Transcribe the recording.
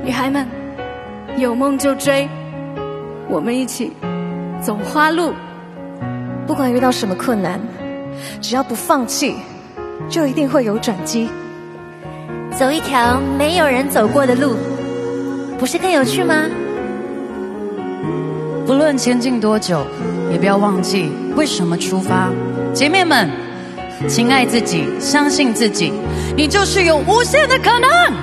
女孩们，有梦就追，我们一起走花路。 不管遇到什么困难，只要不放弃，就一定会有转机。 走一条没有人走过的路，不是更有趣吗？ 不论前进多久，也不要忘记为什么出发。姐妹们，请爱自己，相信自己，你就是有无限的可能。